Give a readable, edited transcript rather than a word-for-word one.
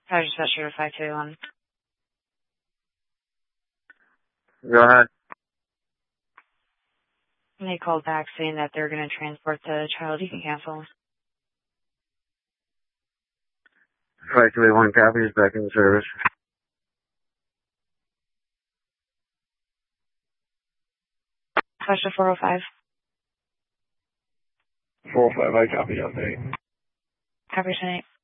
I was just about to 521. Go ahead. And they called back saying that they're going to transport the child. You can cancel. 521 copies back in service. Flash to 405. 405, I copy update. Copy tonight.